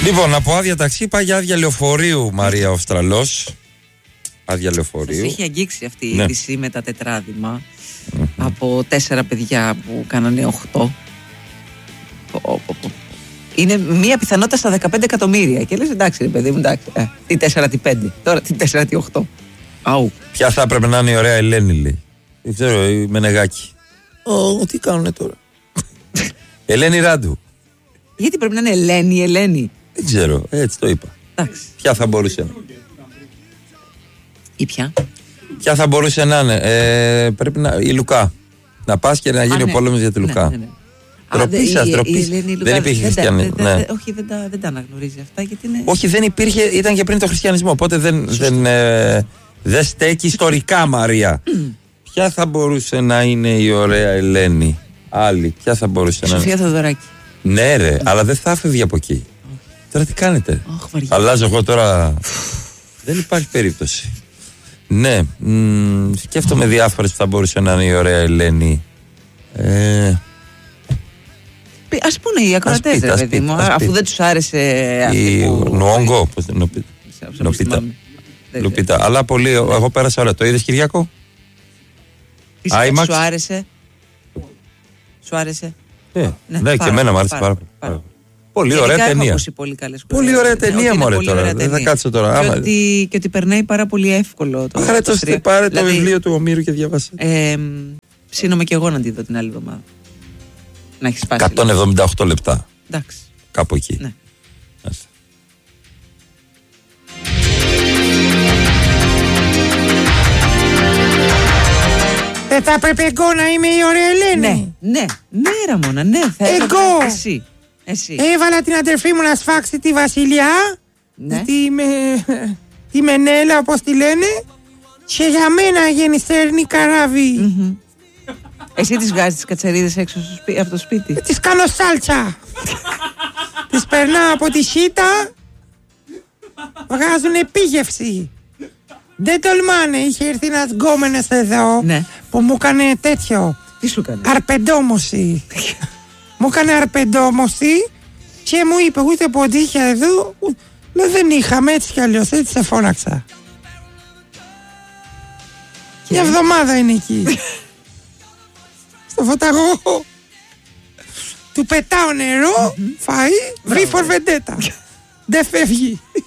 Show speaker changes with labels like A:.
A: Λοιπόν, από άδεια ταξί πάει για άδεια λεωφορείου, Μαρία Αυστραλός. Άδεια λεωφορείου.
B: Σας έχει αγγίξει αυτή η είδηση με τα τετράδημα από 4 παιδιά που κάνανε 8. Είναι μία πιθανότητα στα 15 εκατομμύρια. Και λες εντάξει ρε παιδί μου, εντάξει. Τι 4, τι 5. Τώρα τι 4, τι 8. Αου.
A: Ποια θα έπρεπε να είναι η ωραία Ελένη, λέει. Δεν ξέρω, η Μενεγάκη. Τι κάνουνε τώρα. Ελένη Ράντου.
B: Γιατί πρέπει να είναι Ελένη.
A: Δεν ξέρω, έτσι το είπα.
B: Εντάξει.
A: Ποια θα μπορούσε.
B: Ή ποια.
A: Ποια θα μπορούσε να είναι. Πρέπει να. Η Λουκά. Να πας και να γίνει ο πόλεμος για τη Λουκά.
B: Ναι.
A: Ντροπή σας. Δεν υπήρχε χριστιανισμό.
B: Όχι, δεν τα αναγνωρίζει αυτά. Γιατί είναι...
A: Όχι, δεν υπήρχε, ήταν και πριν το χριστιανισμό. Οπότε δεν στέκει ιστορικά, Μαρία. Ποια θα μπορούσε να είναι η ωραία Ελένη. Άλλη, ποια θα μπορούσε να είναι.
B: Σοφία Θεοδωράκη.
A: Ναι, ρε, αλλά δεν θα έφευγε από εκεί. Τώρα τι κάνετε. Αλλάζω εγώ τώρα. Δεν υπάρχει περίπτωση. Ναι, σκέφτομαι διάφορες που θα μπορούσε να είναι η ωραία Ελένη.
B: Ας πούνε οι ακροατές, ρε παιδί μου, αφού δεν τους άρεσε
A: η Νουόγκο, πώς την Λουπίτα. Αλλά πολύ, εγώ πέρασα ωραία. Το είδες, Κυριακό?
B: Σου άρεσε? Σου άρεσε?
A: Ναι, και εμένα μου άρεσε πάρα πολύ. Πολύ ωραία ταινία. Πολύ ωραία ταινία, μωρέ, τώρα. Δεν θα κάτσω τώρα.
B: Και ότι περνάει πάρα πολύ εύκολο.
A: Πάρε το βιβλίο του Ομήρου και διαβάσε.
B: Ψήνομαι και εγώ να τη δω την άλλη εβδομάδα. Να έχει σπάσει.
A: 178 λεπτά.
B: Εντάξει.
A: Κάπου εκεί.
B: Ναι.
C: Δεν θα έπρεπε εγώ να είμαι η ωραία Ελένη?
B: Ναι, Ραμόνα, ναι.
C: Εγώ.
B: Εσύ.
C: Έβαλα την αδερφή μου να σφάξει τη Βασιλιά.
B: Ναι.
C: Τη Μενέλα, όπως τη λένε. Και για μένα γεννησέρνει καράβι.
B: Εσύ τις βγάζεις τις κατσαρίδες έξω από το σπίτι?
C: Τις κάνω σάλτσα. Τις περνάω από τη σίτα. Βγάζουν επίγευση. Δεν τολμάνε. Είχε έρθει ένας γκόμενος εδώ, ναι, που μου έκανε τέτοιο.
B: Τι σου έκανε?
C: Αρπεντόμωση. Μου έκανε αρπεντόμωση και μου είπε ούτε ποντίχια εδώ. Λέω δεν είχαμε, έτσι κι αλλιώς, έτσι σε φώναξα. Μια εβδομάδα είναι εκεί. Στο φωταγό. Του πετάω νερό, φαΐ, βρει φορβεντέτα. Δεν φεύγει.